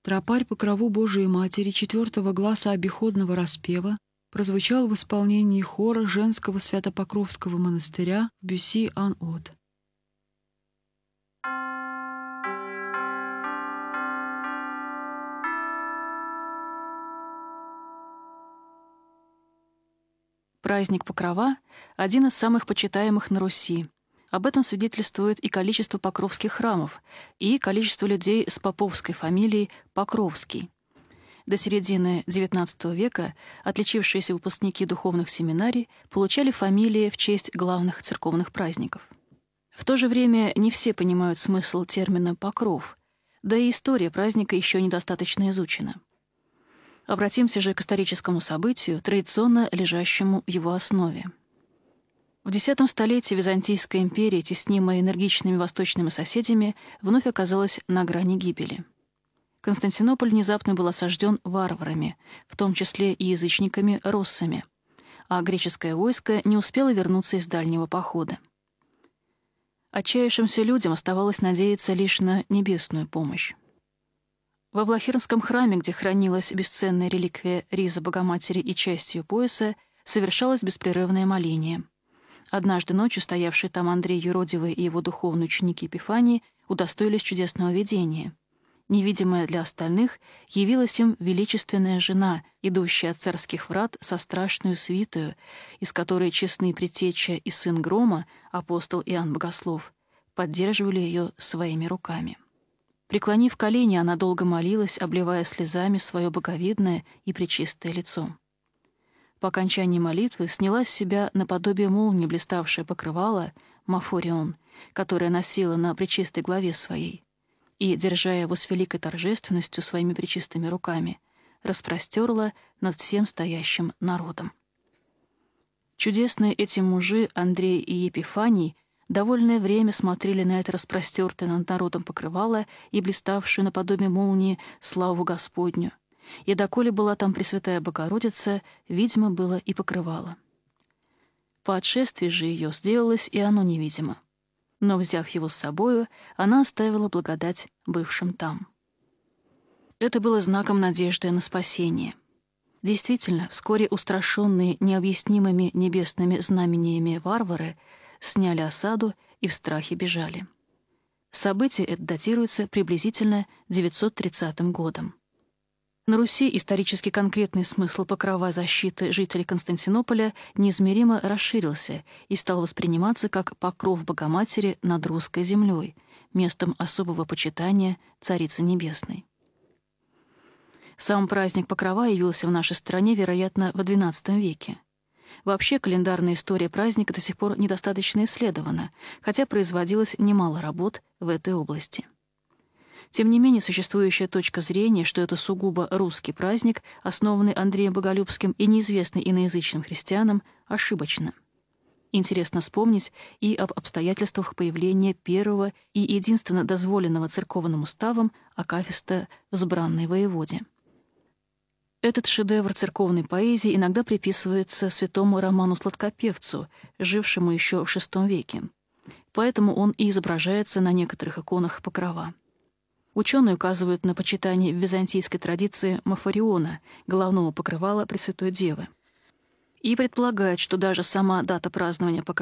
Тропарь покрову Божией Матери четвертого гласа обиходного распева прозвучал в исполнении хора женского Свято-Покровского монастыря Бюсси-ан-От. Праздник Покрова – один из самых почитаемых на Руси. Об этом свидетельствует и количество покровских храмов, и количество людей с поповской фамилией Покровский. До середины XIX века отличившиеся выпускники духовных семинарий получали фамилии в честь главных церковных праздников. В то же время не все понимают смысл термина «покров», да и история праздника еще недостаточно изучена. Обратимся же к историческому событию, традиционно лежащему в его основе. В X столетии Византийская империя, теснимая энергичными восточными соседями, вновь оказалась на грани гибели. Константинополь внезапно был осажден варварами, в том числе и язычниками-россами, а греческое войско не успело вернуться из дальнего похода. Отчаявшимся людям оставалось надеяться лишь на небесную помощь. Во Влахернском храме, где хранилась бесценная реликвия риза Богоматери и часть ее пояса, совершалось беспрерывное моление. Однажды ночью стоявшие там Андрей Юродивый и его духовные ученики Епифании удостоились чудесного видения. Невидимая для остальных, явилась им величественная жена, идущая от царских врат со страшную свитою, из которой честный предтеча и сын Грома, апостол Иоанн Богослов, поддерживали ее своими руками. Преклонив колени, она долго молилась, обливая слезами свое боговидное и пречистое лицо. По окончании молитвы сняла с себя наподобие молнии блиставшее покрывало мафорион, которое носила на пречистой главе своей, и, держа его с великой торжественностью своими пречистыми руками, распростерла над всем стоящим народом. Чудесные эти мужи Андрей и Епифаний довольное время смотрели на это распростертое над народом покрывало и блиставшую наподобие молнии славу Господню, и доколе была там Пресвятая Богородица, видимо было и покрывало. По отшествии же ее сделалось и оно невидимо, но, взяв его с собою, она оставила благодать бывшим там. Это было знаком надежды на спасение. Действительно, вскоре устрашенные необъяснимыми небесными знамениями варвары сняли осаду и в страхе бежали. Событие это датируется приблизительно 930 годом. На Руси исторически конкретный смысл покрова защиты жителей Константинополя неизмеримо расширился и стал восприниматься как покров Богоматери над русской землей, местом особого почитания Царицы Небесной. Сам праздник Покрова явился в нашей стране, вероятно, в XII веке. Вообще, календарная история праздника до сих пор недостаточно исследована, хотя производилось немало работ в этой области. Тем не менее, существующая точка зрения, что это сугубо русский праздник, основанный Андреем Боголюбским и неизвестный иноязычным христианам, ошибочна. Интересно вспомнить и об обстоятельствах появления первого и единственно дозволенного церковным уставом акафиста «Взбранной воеводе». Этот шедевр церковной поэзии иногда приписывается святому Роману Сладкопевцу, жившему еще в VI веке. Поэтому он и изображается на некоторых иконах Покрова. Ученые указывают на почитание в византийской традиции Мафориона, головного покрывала Пресвятой Девы, и предполагают, что даже сама дата празднования Покрова